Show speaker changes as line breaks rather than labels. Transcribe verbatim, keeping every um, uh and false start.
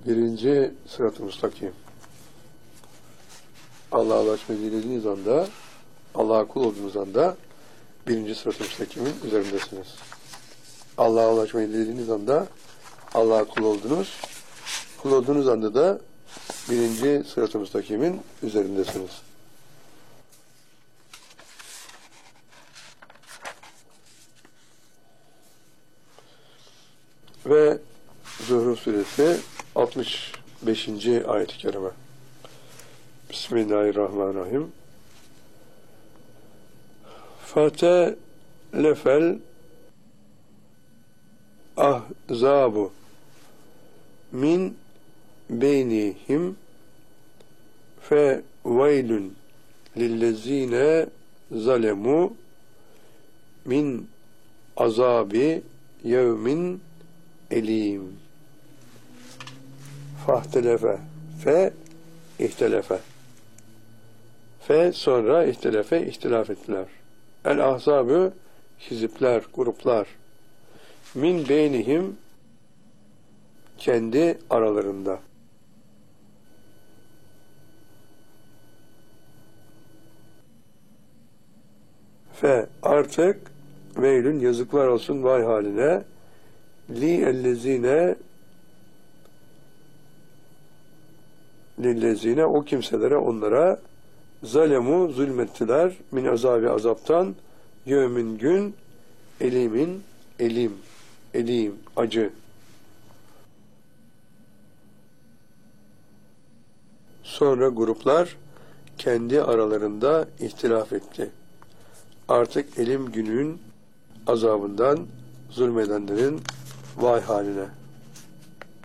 Birinci sırat-ı müstakim. Allah'a ulaşmayı dilediğiniz anda, Allah'a kul olduğunuz anda birinci sırat-ı müstakimin üzerindesiniz. Allah'a ulaşmayı dilediğiniz anda Allah'a kul oldunuz. Kul olduğunuz anda da birinci sırat-ı müstakimin üzerindesiniz. Ve Zuhruf suresi altmış beşinci ayet-i kerime. Bismillahirrahmanirrahim. Fatelefel ahzabu min beynihim fe veylün lillezine zalemu min azabi yevmin elim. Fahtelefe fe ihtelefe fe sonra ihtelefe ihtilaf ettiler. El ahzabı hizipler, gruplar. Min beynihim kendi aralarında. Fe artık veylün yazıklar olsun vay haline li ellezine lillezine o kimselere onlara zalemu zulmettiler min azabi azaptan yevmin gün elimin elim elim acı. Sonra gruplar kendi aralarında ihtilaf etti. Artık elim günün azabından zulmedenlerin vay haline.